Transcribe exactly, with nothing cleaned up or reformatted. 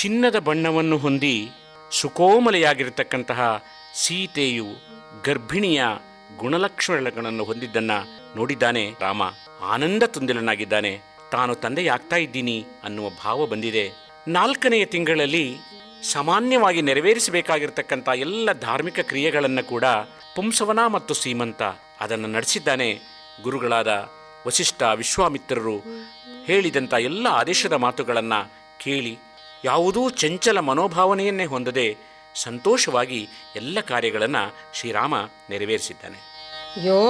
ಚಿನ್ನದ ಬಣ್ಣವನ್ನು ಹೊಂದಿ ಸುಕೋಮಲೆಯಾಗಿರತಕ್ಕಂತಹ ಸೀತೆಯು ಗರ್ಭಿಣಿಯ ಗುಣಲಕ್ಷಣಗಳನ್ನು ಹೊಂದಿದ್ದನ್ನು ನೋಡಿದ್ದಾನೆ ರಾಮ. ಆನಂದ ತುಂದಿಲನಾಗಿದ್ದಾನೆ. ತಾನು ತಂದೆಯಾಗ್ತಾ ಇದ್ದೀನಿ ಅನ್ನುವ ಭಾವ ಬಂದಿದೆ. ನಾಲ್ಕನೆಯ ತಿಂಗಳಲ್ಲಿ ಸಾಮಾನ್ಯವಾಗಿ ನೆರವೇರಿಸಬೇಕಾಗಿರ್ತಕ್ಕಂಥ ಎಲ್ಲ ಧಾರ್ಮಿಕ ಕ್ರಿಯೆಗಳನ್ನು ಕೂಡ ಪುಂಸವನ ಮತ್ತು ಸೀಮಂತ ಅದನ್ನು ನಡೆಸಿದ್ದಾನೆ. ಗುರುಗಳಾದ ವಸಿಷ್ಠ ವಿಶ್ವಾಮಿತ್ರರು ಹೇಳಿದಂಥ ಎಲ್ಲ ಆದೇಶದ ಮಾತುಗಳನ್ನು ಕೇಳಿ ಯಾವುದೂ ಚಂಚಲ ಮನೋಭಾವನೆಯನ್ನೇ ಹೊಂದದೆ ಸಂತೋಷವಾಗಿ ಎಲ್ಲ ಕಾರ್ಯಗಳನ್ನು ಶ್ರೀರಾಮ ನೆರವೇರಿಸಿದ್ದಾನೆ. ಯೋ